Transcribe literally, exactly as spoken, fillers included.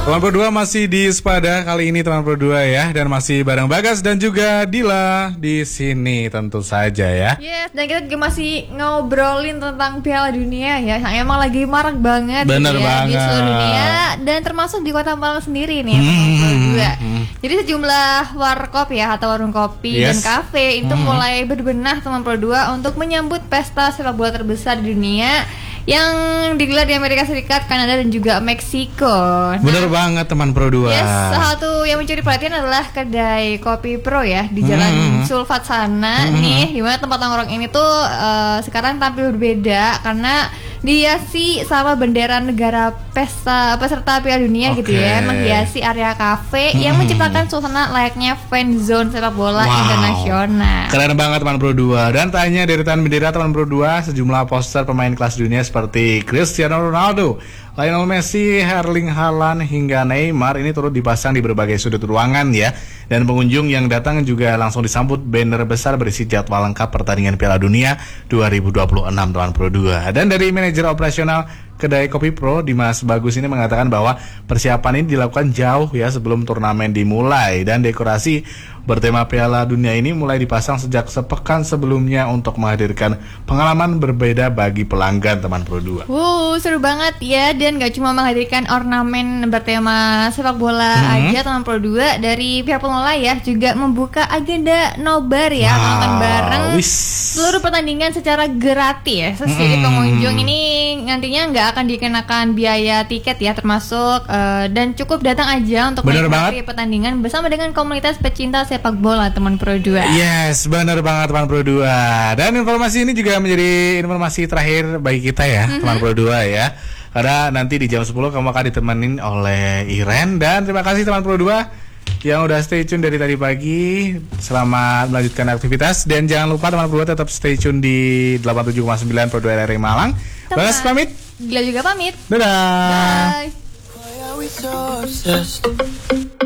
Teman Pro dua masih di Sepada kali ini teman Pro dua ya, dan masih bareng Bagas dan juga Dila di sini tentu saja ya. Yes, dan kita juga masih ngobrolin tentang Piala Dunia ya, yang emang lagi marak banget Bener gitu ya, banget di seluruh dunia dan termasuk di Kota Malang sendiri nih Hmm, teman Pro dua. hmm. Jadi sejumlah warkop ya atau warung kopi Yes. dan kafe itu Hmm. mulai berbenah teman Pro dua untuk menyambut pesta sepak bola terbesar di dunia yang digelar di Amerika Serikat, Kanada dan juga Meksiko. Nah, Bener banget teman Pro dua. yes, salah satu yang mencuri perhatian adalah kedai Kopi Pro ya di Jalan Hmm. Sulfat sana Hmm. nih, dimana tempat nongkrong ini tuh eh, sekarang tampil berbeda karena dihiasi sama bendera negara pesta peserta Piala Dunia gitu ya, Oke. menghiasi area kafe yang Hmm. menciptakan suasana layaknya fan zone sepak bola Wow. internasional. Keren banget teman Pro dua. Dan tak hanya deretan bendera teman Pro dua, sejumlah poster pemain kelas dunia seperti Cristiano Ronaldo, Lionel Messi, Erling Haaland hingga Neymar ini turut dipasang di berbagai sudut ruangan ya. Dan pengunjung yang datang juga langsung disambut banner besar berisi jadwal lengkap pertandingan Piala Dunia dua ribu dua puluh enam teman Pro dua. Dan dari manajer operasional kedai Kopi Pro, Dimas Bagus ini mengatakan bahwa persiapan ini dilakukan jauh ya sebelum turnamen dimulai, dan dekorasi bertema Piala Dunia ini mulai dipasang sejak sepekan sebelumnya untuk menghadirkan pengalaman berbeda bagi pelanggan teman Pro dua. Wow, seru banget ya, dan gak cuma menghadirkan ornamen bertema sepak bola Hmm. aja teman Pro dua, dari pihak pengelola ya juga membuka agenda nobar ya, Wow, nonton bareng wis. seluruh pertandingan secara gratis. Jadi Hmm. pengunjung ini nantinya nggak akan dikenakan biaya tiket ya, termasuk eh, dan cukup datang aja untuk Bener menikmati banget. pertandingan bersama dengan komunitas pecinta sepak bola teman Pro dua. Yes, benar banget teman Pro dua. Dan informasi ini juga menjadi informasi terakhir bagi kita ya, teman Pro dua ya. Karena nanti di jam sepuluh kamu akan ditemenin oleh Iren. Dan terima kasih teman Pro dua yang udah stay tune dari tadi pagi. Selamat melanjutkan aktivitas. Dan jangan lupa teman Pro dua tetap stay tune di delapan puluh tujuh koma sembilan Pro dua R R I Malang. Bagas pamit. Gila juga pamit. Dadah. Bye. Why are we so obsessed?